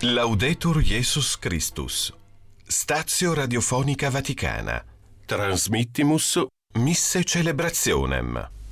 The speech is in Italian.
Laudetur Jesus Christus. Stazio Radiofonica Vaticana. Transmittimus Misse Celebrationem.